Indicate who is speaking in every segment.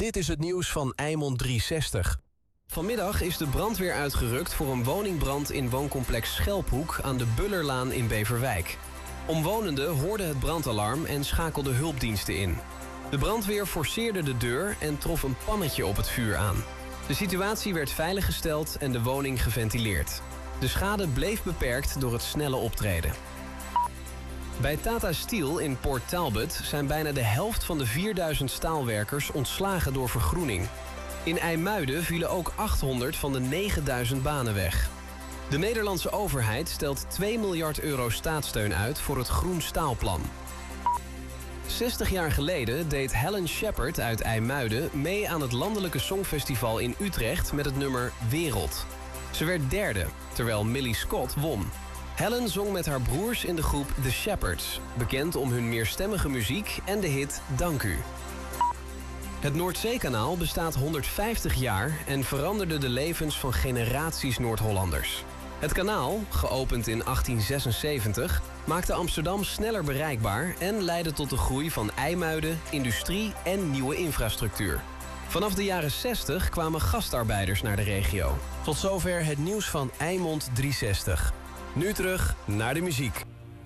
Speaker 1: Dit is het nieuws van Eimond 360. Vanmiddag is de brandweer uitgerukt voor een woningbrand in wooncomplex Schelphoek aan de Bullerlaan in Beverwijk. Omwonenden hoorden het brandalarm en schakelden hulpdiensten in. De brandweer forceerde de deur en trof een pannetje op het vuur aan. De situatie werd veiliggesteld en de woning geventileerd. De schade bleef beperkt door het snelle optreden. Bij Tata Steel in Port Talbot zijn bijna de helft van de 4000 staalwerkers ontslagen door vergroening. In IJmuiden vielen ook 800 van de 9000 banen weg. De Nederlandse overheid stelt 2 miljard euro staatssteun uit voor het Groen Staalplan. 60 jaar geleden deed Helen Shepard uit IJmuiden mee aan het Landelijke Songfestival in Utrecht met het nummer Wereld. Ze werd derde, terwijl Millie Scott won. Helen zong met haar broers in de groep The Shepherds, bekend om hun meerstemmige muziek en de hit Dank U. Het Noordzeekanaal bestaat 150 jaar en veranderde de levens van generaties Noord-Hollanders. Het kanaal, geopend in 1876, maakte Amsterdam sneller bereikbaar en leidde tot de groei van IJmuiden, industrie en nieuwe infrastructuur. Vanaf de jaren 60 kwamen gastarbeiders naar de regio. Tot zover het nieuws van Eimond 360. Nu terug naar de muziek.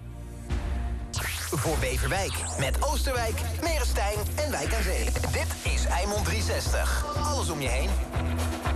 Speaker 2: Voor Beverwijk met Oosterwijk, Merestein en Wijk aan Zee. Dit is Eimond 360. Alles om je heen.